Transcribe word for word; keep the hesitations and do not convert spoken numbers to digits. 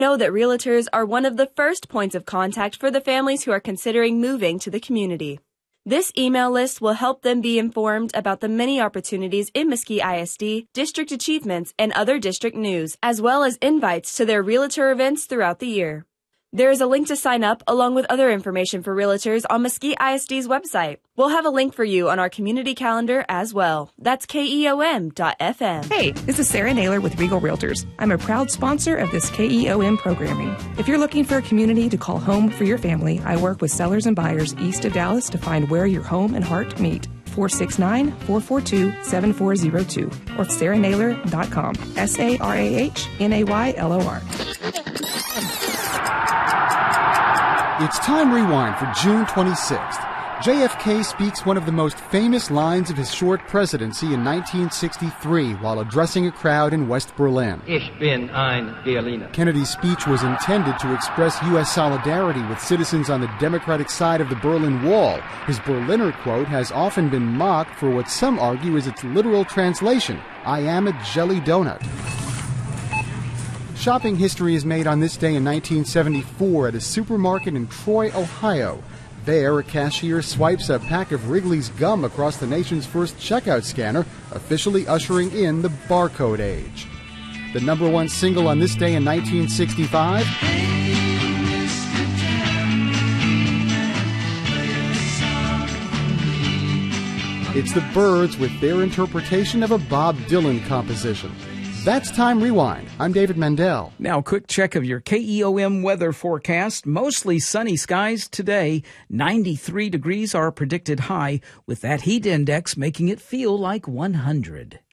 Know that realtors are one of the first points of contact for the families who are considering moving to the community. This email list will help them be informed about the many opportunities in Mesquite I S D, district achievements, and other district news, as well as invites to their realtor events throughout the year. There is a link to sign up along with other information for realtors on Mesquite I S D's website. We'll have a link for you on our community calendar as well. That's K E O M dot F M. Hey, this is Sarah Naylor with Regal Realtors. I'm a proud sponsor of this K E O M programming. If you're looking for a community to call home for your family, I work with sellers and buyers east of Dallas to find where your home and heart meet. four six nine, four four two, seven four zero two or sarah naylor dot com. S A R A H N A Y L O R. It's Time Rewind for June twenty-sixth. J F K speaks one of the most famous lines of his short presidency in nineteen sixty-three while addressing a crowd in West Berlin. Ich bin ein Berliner. Kennedy's speech was intended to express U S solidarity with citizens on the Democratic side of the Berlin Wall. His Berliner quote has often been mocked for what some argue is its literal translation, "I am a jelly donut." Shopping history is made on this day in nineteen seventy-four at a supermarket in Troy, Ohio. There, a cashier swipes a pack of Wrigley's gum across the nation's first checkout scanner, officially ushering in the barcode age. The number one single on this day in nineteen sixty-five... It's the Byrds with their interpretation of a Bob Dylan composition. That's Time Rewind. I'm David Mandel. Now, a quick check of your K E O M weather forecast. Mostly sunny skies today. ninety-three degrees are a predicted high, with that heat index making it feel like one hundred.